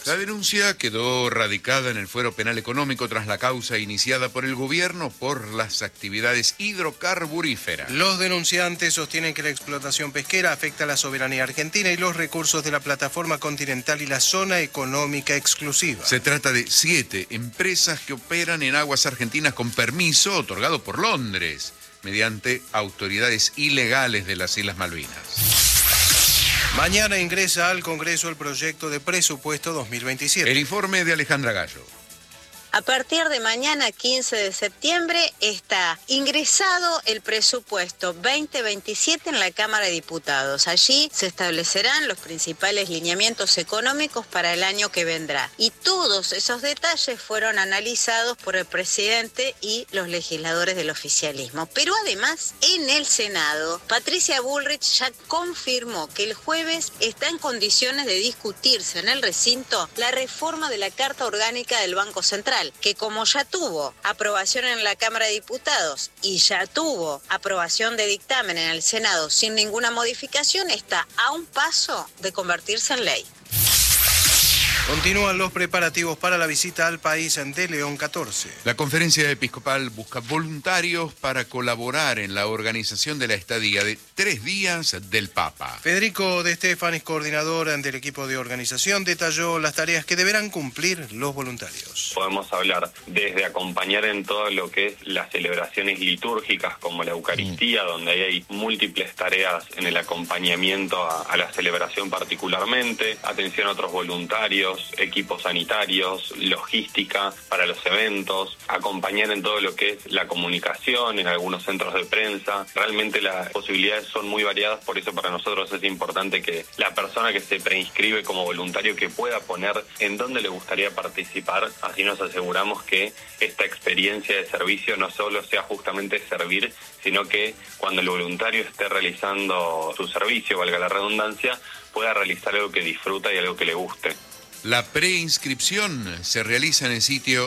La denuncia quedó radicada en el fuero penal económico tras la causa iniciada por el gobierno por las actividades hidrocarburíferas. Los denunciantes sostienen que la explotación pesquera afecta a la soberanía argentina y los recursos de la plataforma continental y la zona económica exclusiva. Se trata de 7 empresas que operan en aguas argentinas con permiso otorgado por Londres, mediante autoridades ilegales de las Islas Malvinas. Mañana ingresa al Congreso el proyecto de presupuesto 2027. El informe de Alejandra Gallo. A partir de mañana, 15 de septiembre, está ingresado el presupuesto 2027 en la Cámara de Diputados. Allí se establecerán los principales lineamientos económicos para el año que vendrá. Y todos esos detalles fueron analizados por el presidente y los legisladores del oficialismo. Pero además, en el Senado, Patricia Bullrich ya confirmó que el jueves está en condiciones de discutirse en el recinto la reforma de la Carta Orgánica del Banco Central, que como ya tuvo aprobación en la Cámara de Diputados y ya tuvo aprobación de dictamen en el Senado sin ninguna modificación, está a un paso de convertirse en ley. Continúan los preparativos para la visita al país de León XIV. La conferencia episcopal busca voluntarios para colaborar en la organización de la estadía de 3 días del Papa. Federico de Stefanis, coordinador del equipo de organización, detalló las tareas que deberán cumplir los voluntarios. Podemos hablar desde acompañar en todo lo que es las celebraciones litúrgicas como la Eucaristía, donde hay múltiples tareas en el acompañamiento a la celebración particularmente, atención a otros voluntarios, equipos sanitarios, logística para los eventos, acompañar en todo lo que es la comunicación en algunos centros de prensa. Realmente las posibilidades son muy variadas, por eso para nosotros es importante que la persona que se preinscribe como voluntario que pueda poner en dónde le gustaría participar, así nos aseguramos que esta experiencia de servicio no solo sea justamente servir, sino que cuando el voluntario esté realizando su servicio, valga la redundancia, pueda realizar algo que disfruta y algo que le guste. La preinscripción se realiza en el sitio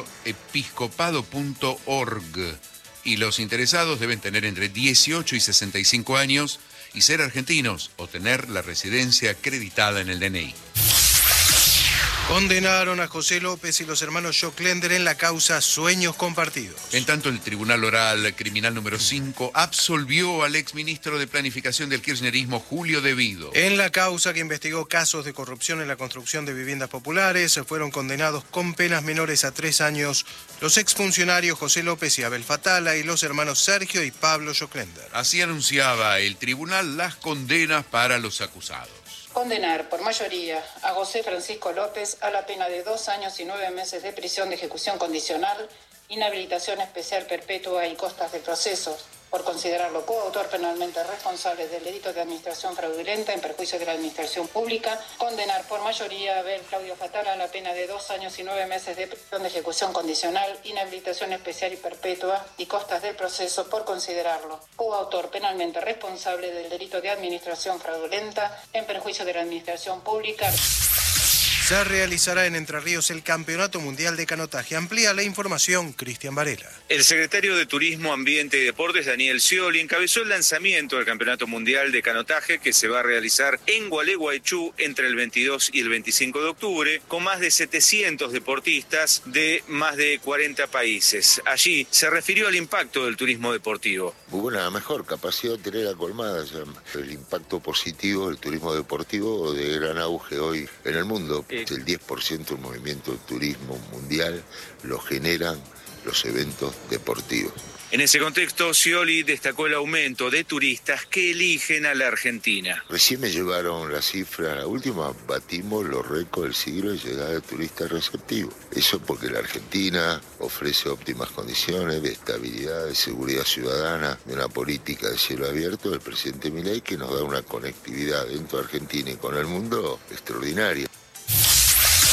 episcopado.org y los interesados deben tener entre 18 y 65 años y ser argentinos o tener la residencia acreditada en el DNI. Condenaron a José López y los hermanos Joclender en la causa Sueños Compartidos. En tanto, el Tribunal Oral Criminal número 5 absolvió al exministro de Planificación del kirchnerismo, Julio De Vido. En la causa que investigó casos de corrupción en la construcción de viviendas populares, fueron condenados con penas menores a 3 años los exfuncionarios José López y Abel Fatala y los hermanos Sergio y Pablo Joclender. Así anunciaba el tribunal las condenas para los acusados. Condenar por mayoría a José Francisco López a la pena de 2 años y 9 meses de prisión de ejecución condicional, inhabilitación especial perpetua y costas de proceso, por considerarlo coautor penalmente responsable del delito de administración fraudulenta en perjuicio de la administración pública. Condenar por mayoría a Abel Claudio Fatala a la pena de 2 años y 9 meses de prisión de ejecución condicional, inhabilitación especial y perpetua y costas del proceso, por considerarlo coautor penalmente responsable del delito de administración fraudulenta en perjuicio de la administración pública. Se realizará en Entre Ríos el Campeonato Mundial de Canotaje. Amplía la información Cristian Varela. El secretario de Turismo, Ambiente y Deportes, Daniel Scioli, encabezó el lanzamiento del Campeonato Mundial de Canotaje que se va a realizar en Gualeguaychú entre el 22 y el 25 de octubre, con más de 700 deportistas de más de 40 países. Allí se refirió al impacto del turismo deportivo. Una mejor capacidad hotelera colmada, el impacto positivo del turismo deportivo de gran auge hoy en el mundo. El 10% del movimiento del turismo mundial lo generan los eventos deportivos. En ese contexto, Scioli destacó el aumento de turistas que eligen a la Argentina. Recién me llevaron la cifra, la última, batimos los récords del siglo de llegada de turistas receptivos. Eso porque la Argentina ofrece óptimas condiciones de estabilidad, de seguridad ciudadana, de una política de cielo abierto del presidente Milei que nos da una conectividad dentro de Argentina y con el mundo extraordinaria.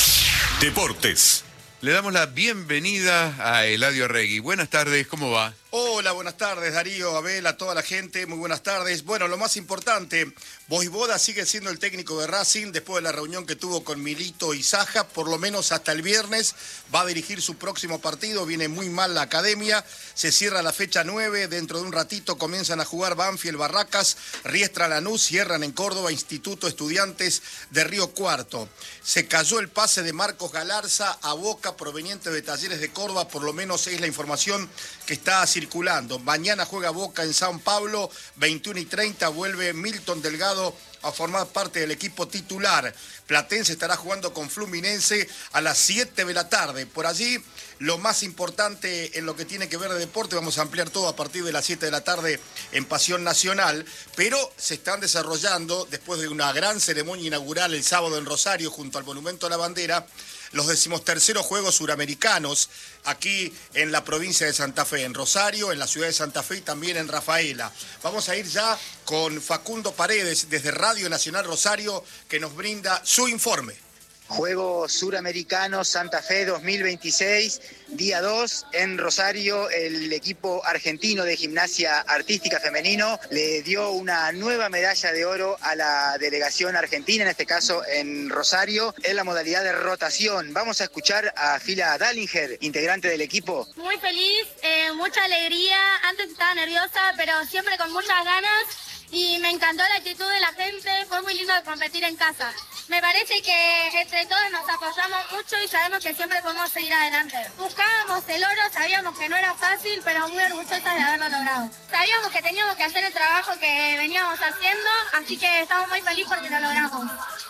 Deportes. Le damos la bienvenida a Eladio Arregui. Buenas tardes, ¿cómo va? Hola, buenas tardes, Darío, Abel, a toda la gente, muy buenas tardes. Bueno, lo más importante, Vojvoda sigue siendo el técnico de Racing después de la reunión que tuvo con Milito y Saja, por lo menos hasta el viernes, va a dirigir su próximo partido, viene muy mal la academia, se cierra la fecha 9, dentro de un ratito comienzan a jugar Banfield, Barracas, Riestra, Lanús, cierran en Córdoba, Instituto Estudiantes de Río Cuarto. Se cayó el pase de Marcos Galarza a Boca proveniente de Talleres de Córdoba, por lo menos es la información que está circulando. Mañana juega Boca en San Pablo, 21:30, vuelve Milton Delgado a formar parte del equipo titular. Platense estará jugando con Fluminense a las 7 de la tarde. Por allí, lo más importante en lo que tiene que ver de deporte, vamos a ampliar todo a partir de las 7 de la tarde en Pasión Nacional, pero se están desarrollando, después de una gran ceremonia inaugural el sábado en Rosario, junto al Monumento a la Bandera, los 13º Juegos Suramericanos, aquí en la provincia de Santa Fe, en Rosario, en la ciudad de Santa Fe y también en Rafaela. Vamos a ir ya con Facundo Paredes, desde Radio Nacional Rosario, que nos brinda su informe. Juegos Suramericanos Santa Fe 2026, día 2 en Rosario. El equipo argentino de gimnasia artística femenino le dio una nueva medalla de oro a la delegación argentina, en este caso en Rosario, en la modalidad de rotación. Vamos a escuchar a Fila Dallinger, integrante del equipo. Muy feliz, mucha alegría. Antes estaba nerviosa, pero siempre con muchas ganas. Y me encantó la actitud de la gente, fue muy lindo competir en casa. Me parece que entre todos nos apoyamos mucho y sabemos que siempre podemos seguir adelante. Buscábamos el oro, sabíamos que no era fácil, pero muy orgullosas de haberlo logrado. Sabíamos que teníamos que hacer el trabajo que veníamos haciendo, así que estamos muy felices porque lo logramos.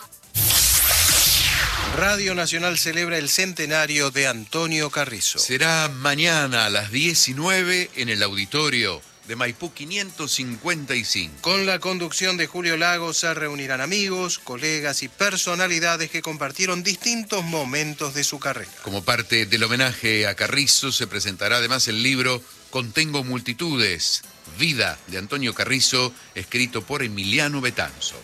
Radio Nacional celebra el centenario de Antonio Carrizo. Será mañana a las 19 en el auditorio de Maipú 555. Con la conducción de Julio Lagos se reunirán amigos, colegas y personalidades que compartieron distintos momentos de su carrera. Como parte del homenaje a Carrizo se presentará además el libro Contengo Multitudes, Vida de Antonio Carrizo, escrito por Emiliano Betanzo.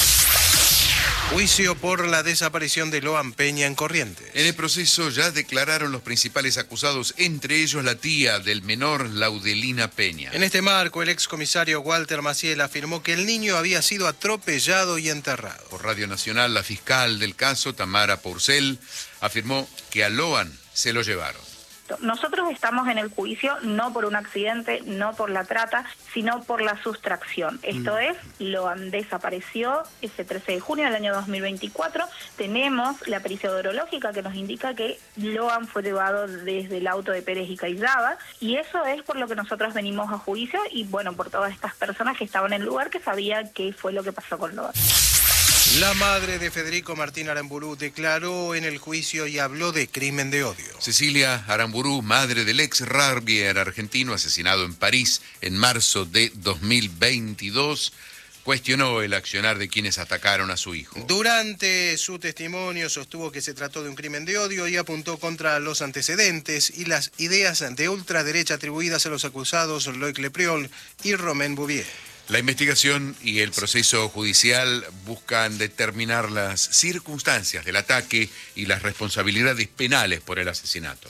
Juicio por la desaparición de Loan Peña en Corrientes. En el proceso ya declararon los principales acusados, entre ellos la tía del menor, Laudelina Peña. En este marco, el excomisario Walter Maciel afirmó que el niño había sido atropellado y enterrado. Por Radio Nacional, la fiscal del caso, Tamara Porcel, afirmó que a Loan se lo llevaron. Nosotros estamos en el juicio no por un accidente, no por la trata, sino por la sustracción. Esto es, Loan desapareció ese 13 de junio del año 2024. Tenemos la pericia odorológica que nos indica que Loan fue llevado desde el auto de Pérez y Caizzaba, y eso es por lo que nosotros venimos a juicio y, bueno, por todas estas personas que estaban en el lugar que sabían qué fue lo que pasó con Loan. La madre de Federico Martín Aramburú declaró en el juicio y habló de crimen de odio. Cecilia Aramburú, madre del ex rugbyero argentino asesinado en París en marzo de 2022, cuestionó el accionar de quienes atacaron a su hijo. Durante su testimonio sostuvo que se trató de un crimen de odio y apuntó contra los antecedentes y las ideas de ultraderecha atribuidas a los acusados Loic Lepriol y Romain Bouvier. La investigación y el proceso judicial buscan determinar las circunstancias del ataque y las responsabilidades penales por el asesinato.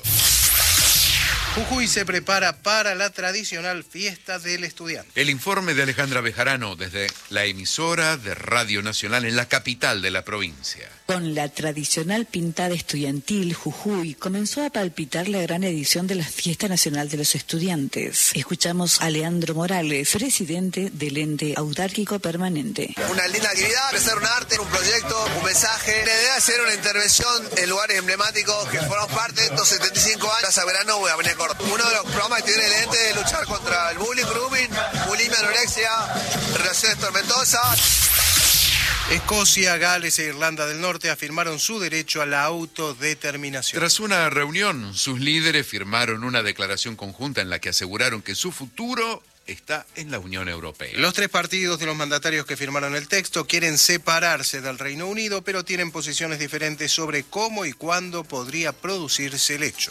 Jujuy se prepara para la tradicional fiesta del estudiante. El informe de Alejandra Bejarano desde la emisora de Radio Nacional en la capital de la provincia. Con la tradicional pintada estudiantil, Jujuy comenzó a palpitar la gran edición de la Fiesta Nacional de los Estudiantes. Escuchamos a Leandro Morales, presidente del ente autárquico permanente. Una linda actividad, empezar un arte, un proyecto, un mensaje. La idea es hacer una intervención en lugares emblemáticos que fueron parte de estos 75 años. Plaza Verano o Avenida Córdoba. Uno de los programas que tiene el ente es luchar contra el bullying, grooming, bulimia, anorexia, relaciones tormentosas. Escocia, Gales e Irlanda del Norte afirmaron su derecho a la autodeterminación. Tras una reunión, sus líderes firmaron una declaración conjunta en la que aseguraron que su futuro está en la Unión Europea. Los tres partidos de los mandatarios que firmaron el texto quieren separarse del Reino Unido, pero tienen posiciones diferentes sobre cómo y cuándo podría producirse el hecho.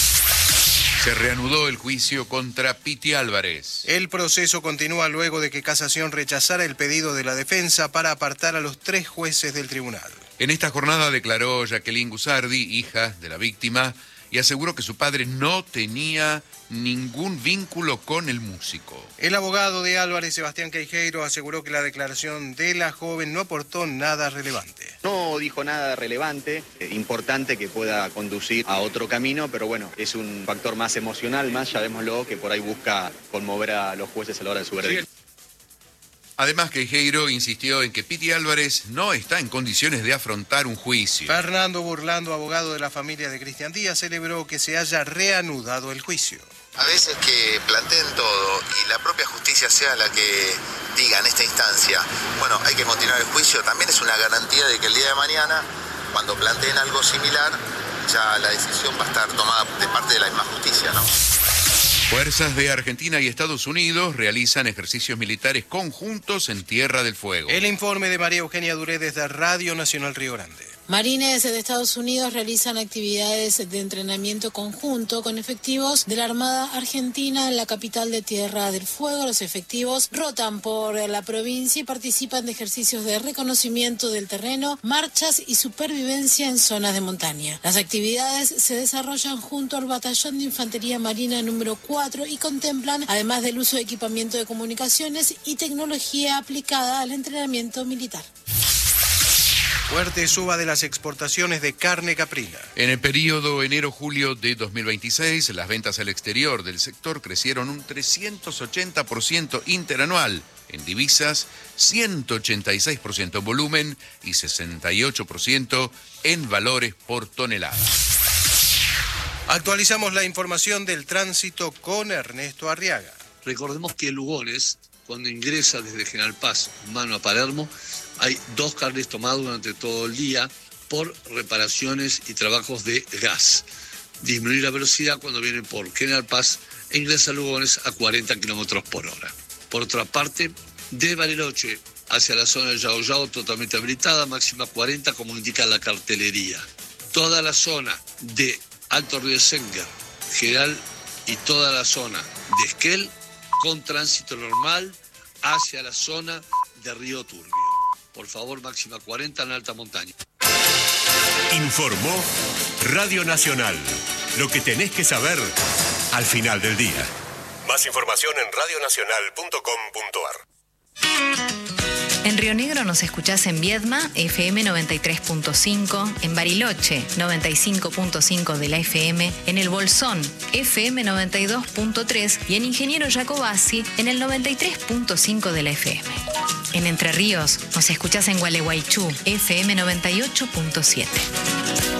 Se reanudó el juicio contra Piti Álvarez. El proceso continúa luego de que Casación rechazara el pedido de la defensa para apartar a los tres jueces del tribunal. En esta jornada declaró Jacqueline Gusardi, hija de la víctima, y aseguró que su padre no tenía ningún vínculo con el músico. El abogado de Álvarez, Sebastián Queijeiro, aseguró que la declaración de la joven no aportó nada relevante. No dijo nada relevante, importante que pueda conducir a otro camino, pero bueno, es un factor más emocional, más, llamémoslo, que por ahí busca conmover a los jueces a la hora de su veredicto. Además, Queijeiro insistió en que Piti Álvarez no está en condiciones de afrontar un juicio. Fernando Burlando, abogado de la familia de Cristian Díaz, celebró que se haya reanudado el juicio. A veces que planteen todo y la propia justicia sea la que diga en esta instancia, bueno, hay que continuar el juicio, también es una garantía de que el día de mañana, cuando planteen algo similar, ya la decisión va a estar tomada de parte de la misma justicia, ¿no? Fuerzas de Argentina y Estados Unidos realizan ejercicios militares conjuntos en Tierra del Fuego. El informe de María Eugenia Duré desde Radio Nacional Río Grande. Marines de Estados Unidos realizan actividades de entrenamiento conjunto con efectivos de la Armada Argentina en la capital de Tierra del Fuego. Los efectivos rotan por la provincia y participan de ejercicios de reconocimiento del terreno, marchas y supervivencia en zonas de montaña. Las actividades se desarrollan junto al Batallón de Infantería Marina número 4 y contemplan, además del uso de equipamiento de comunicaciones y tecnología aplicada al entrenamiento militar. Fuerte suba de las exportaciones de carne caprina. En el periodo enero-julio de 2026, las ventas al exterior del sector crecieron un 380% interanual. En divisas, 186% en volumen y 68% en valores por tonelada. Actualizamos la información del tránsito con Ernesto Arriaga. Recordemos que Lugones, cuando ingresa desde General Paz, mano a Palermo, hay 2 carriles tomados durante todo el día por reparaciones y trabajos de gas. Disminuir la velocidad cuando viene por General Paz e ingresa a Lugones a 40 km por hora. Por otra parte, de Bariloche hacia la zona de Yao Yao totalmente habilitada, máxima 40 como indica la cartelería. Toda la zona de Alto Río Senga, General y toda la zona de Esquel con tránsito normal hacia la zona de Río Turbio. Por favor, máxima 40 en alta montaña. Informó Radio Nacional. Lo que tenés que saber al final del día. Más información en radionacional.com.ar. En Río Negro nos escuchás en Viedma, FM 93.5, en Bariloche, 95.5 de la FM, en El Bolsón, FM 92.3 y en Ingeniero Jacobasi, en el 93.5 de la FM. En Entre Ríos nos escuchás en Gualeguaychú, FM 98.7.